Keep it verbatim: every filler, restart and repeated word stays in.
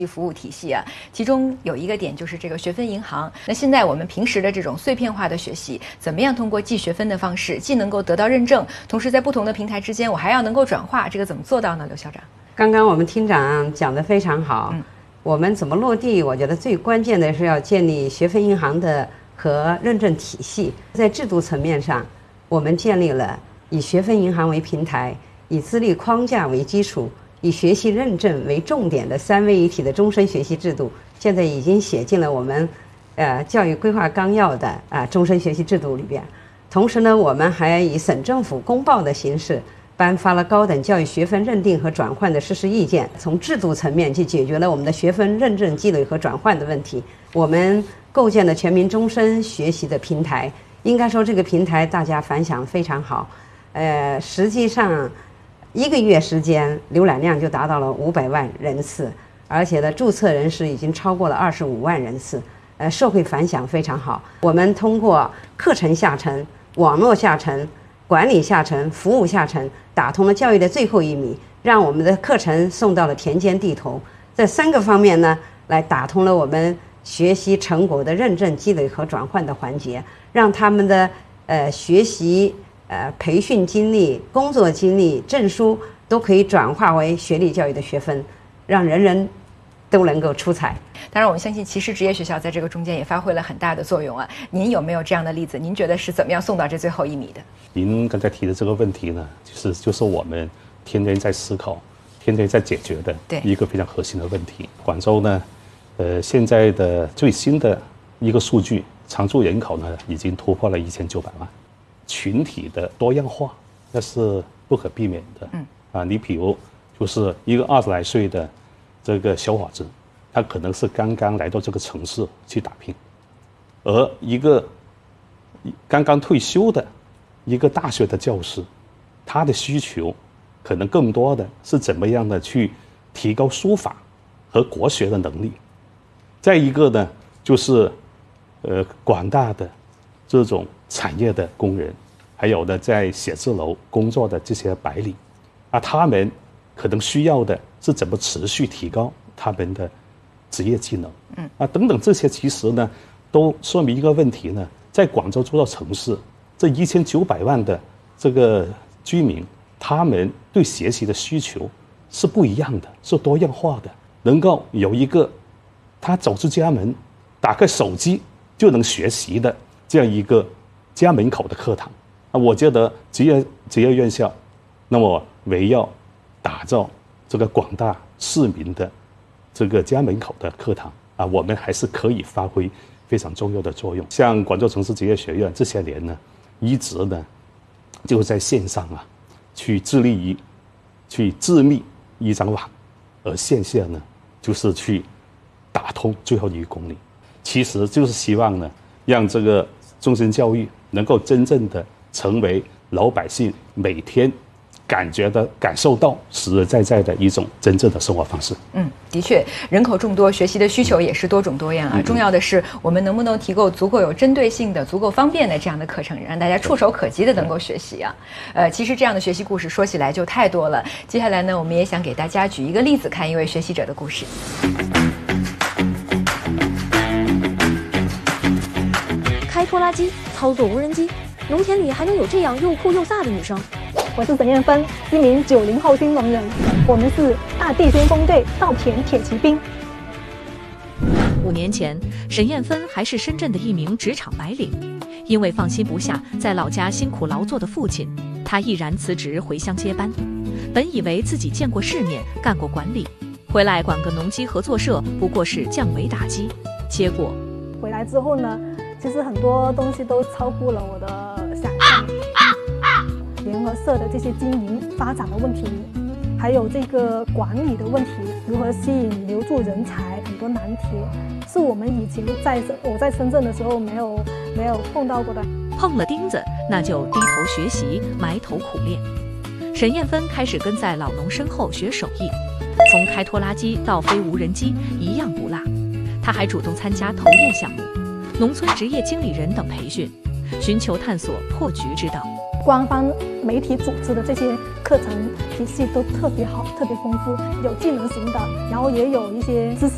服务体系啊，其中有一个点就是这个学分银行。那现在我们平时的这种碎片化的学习，怎么样通过记学分的方式，既能够得到认证，同时在不同的平台之间，我还要能够转化，这个怎么做到呢？刘校长， 刚刚我们厅长讲得非常好，嗯，我们怎么落地？我觉得最关键的是要建立学分银行的和认证体系。在制度层面上，我们建立了以学分银行为平台，以资历框架为基础，以学习认证为重点的三位一体的终身学习制度，现在已经写进了我们呃教育规划纲要的啊、呃、终身学习制度里边。同时呢，我们还以省政府公报的形式颁发了高等教育学分认定和转换的实施意见，从制度层面去解决了我们的学分认证积累和转换的问题。我们构建了全民终身学习的平台，应该说这个平台大家反响非常好，呃，实际上一个月时间浏览量就达到了五百万人次，而且呢，注册人士已经超过了二十五万人次，呃，社会反响非常好。我们通过课程下沉、网络下沉、管理下沉、服务下沉，打通了教育的最后一米，让我们的课程送到了田间地头。这三个方面呢，来打通了我们学习成果的认证、积累和转换的环节，让他们的呃学习。呃，培训经历、工作经历、证书都可以转化为学历教育的学分，让人人都能够出彩。 当然，我们相信其实职业学校在这个中间也发挥了很大的作用啊。您有没有这样的例子？您觉得是怎么样送到这最后一米的？ 您刚才提的这个问题呢，就是就是我们天天在思考、天天在解决的一个非常核心的问题。广州呢，呃，现在的最新的一个数据，常住人口呢已经突破了一千九百万。群体的多样化，那是不可避免的。嗯，啊，你比如就是一个二十来岁的这个小伙子，他可能是刚刚来到这个城市去打拼，而一个刚刚退休的一个大学的教师，他的需求可能更多的是怎么样的去提高书法和国学的能力。再一个呢，就是呃广大的这种产业的工人，还有的在写字楼工作的这些白领，啊，他们可能需要的是怎么持续提高他们的职业技能，嗯，啊，等等这些，其实呢，都说明一个问题呢，在广州这座城市，这一千九百万的这个居民，他们对学习的需求是不一样的，是多样化的，能够有一个他走出家门，打开手机就能学习的这样一个家门口的课堂啊，我觉得职业职业院校，那么围绕打造这个广大市民的这个家门口的课堂啊，我们还是可以发挥非常重要的作用。像广州城市职业学院这些年呢，一直呢就在线上啊，去致力于去致密一张网，而线下呢就是去打通最后一公里，其实就是希望呢，让这个终身教育能够真正的成为老百姓每天感觉的、感受到实实在在的一种真正的生活方式。 嗯，的确，人口众多，学习的需求也是多种多样啊。嗯、重要的是，我们能不能提供足够有针对性的、足够方便的这样的课程，让大家触手可及的能够学习啊。呃，其实这样的学习故事说起来就太多了。接下来呢，我们也想给大家举一个例子，看一位学习者的故事。 开拖拉机，操作无人机，农田里还能有这样又酷又飒的女生。 我是沈艳芬，一名九零后新农人，我们是大地先锋队稻田铁骑兵。 五年前，沈艳芬还是深圳的一名职场白领，因为放心不下在老家辛苦劳作的父亲，她毅然辞职回乡接班。本以为自己见过世面，干过管理，回来管个农机合作社不过是降维打击，结果回来之后呢，其实很多东西都超乎了我的想象。联合社的这些经营发展的问题，还有这个管理的问题，如何吸引留住人才，很多难题是我们以前在我在深圳的时候没有没有碰到过的。 碰了钉子，那就低头学习，埋头苦练。沈艳芬开始跟在老农身后学手艺，从开拖拉机到飞无人机一样不落。她还主动参加投研项目、农村职业经理人等培训，寻求探索破局之道。 官方媒体组织的这些课程体系都特别好，特别丰富，有技能型的，然后也有一些知识